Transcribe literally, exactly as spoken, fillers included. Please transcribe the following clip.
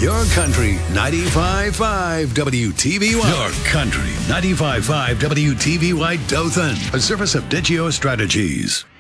Your Country ninety-five point five W T V Y. Your Country ninety-five point five W T V Y Dothan. A service of Digio Strategies.